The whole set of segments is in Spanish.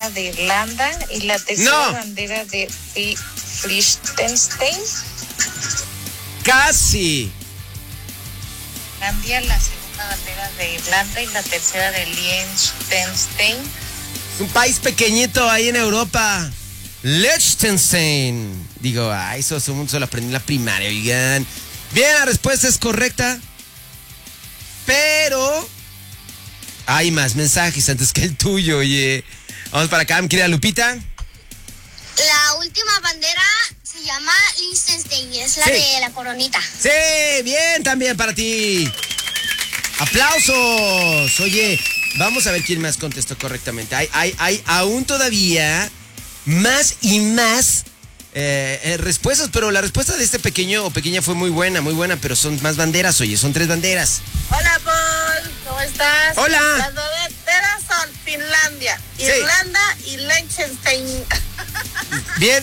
bandera de Irlanda y la tercera bandera de Liechtenstein. Casi. Cambia la segunda bandera de Irlanda y la tercera de Liechtenstein. Es un país pequeñito ahí en Europa. Liechtenstein. Digo, eso solo aprendí en la primaria, oigan. Bien, la respuesta es correcta. Pero hay más mensajes antes que el tuyo, oye. Vamos para acá, mi querida Lupita. La última bandera se llama Liechtenstein, es la de la coronita. Sí, bien, también para ti. ¡Aplausos! Oye, vamos a ver quién más contestó correctamente. Hay aún todavía más y más respuestas, pero la respuesta de este pequeño o pequeña fue muy buena, pero son más banderas, oye, son 3 banderas. Hola, Paul, ¿cómo estás? Hola. Las banderas son Finlandia, Irlanda y Liechtenstein. Bien.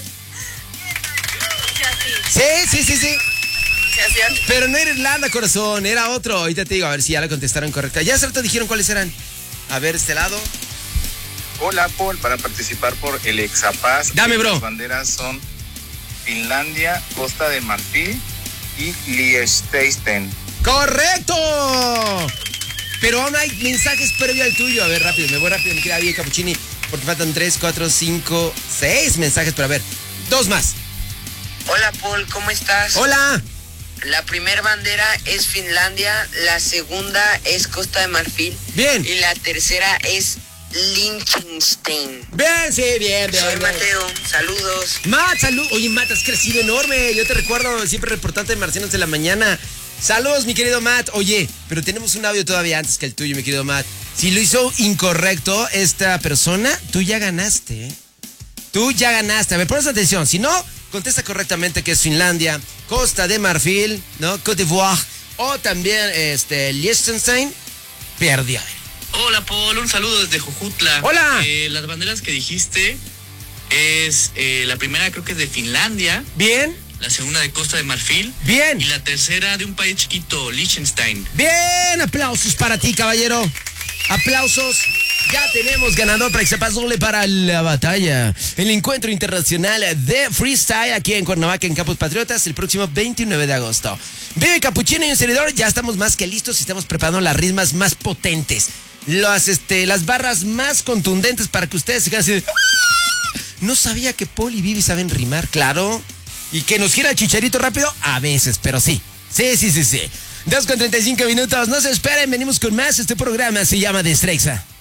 Sí. Pero no era Irlanda, corazón, era otro. Ahorita te digo, a ver si ya la contestaron correcta. Ya hace rato dijeron cuáles eran. A ver, este lado. Hola, Paul, para participar por el Exapaz. Dame, bro. Las banderas son Finlandia, Costa de Marfil y Liechtenstein. ¡Correcto! Pero aún hay mensajes previo al tuyo. A ver, rápido, me voy rápido, me queda bien, Capuchini. Porque faltan 3, 4, 5, 6 mensajes. Pero a ver, 2 más. Hola, Paul, ¿cómo estás? Hola. La primera bandera es Finlandia, la segunda es Costa de Marfil. Bien. Y la tercera es Liechtenstein. Bien, sí, bien. Soy Mateo, saludos. Matt, salud. Oye, Matt, has crecido enorme. Yo te recuerdo siempre reportante de Marcianos de la Mañana. Saludos, mi querido Matt. Oye, pero tenemos un audio todavía antes que el tuyo, mi querido Matt. Si lo hizo incorrecto esta persona, tú ya ganaste, ¿eh? Tú ya ganaste. A ver, pones atención. Si no, contesta correctamente que es Finlandia, Costa de Marfil, ¿no? Côte d'Ivoire o también Liechtenstein. Perdió. Hola, Paul, un saludo desde Jojutla. Hola. Las banderas que dijiste es la primera creo que es de Finlandia. Bien. La segunda de Costa de Marfil. Bien. Y la tercera de un país chiquito, Liechtenstein. Bien, aplausos para ti, caballero. Aplausos. Ya tenemos ganador para que se pasole para la batalla. El encuentro internacional de freestyle aquí en Cuernavaca, en Campus Patriotas, el próximo 29 de agosto. Vive Capuchino y un servidor, ya estamos más que listos y estamos preparando las ritmas más potentes. Las barras más contundentes para que ustedes se queden así. No sabía que Paul y Vivi saben rimar, claro. Y que nos gira el chicharito rápido, a veces, pero sí. Sí. 2:35 minutos, no se esperen, venimos con más. Este programa se llama Destreza.